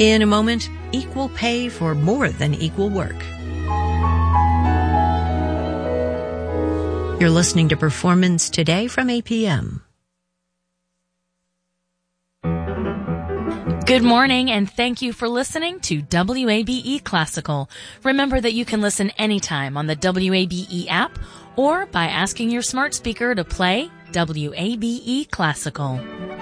In a moment, equal pay for more than equal work. You're listening to Performance Today from APM. Good morning, and thank you for listening to WABE Classical. Remember that you can listen anytime on the WABE app or by asking your smart speaker to play WABE Classical.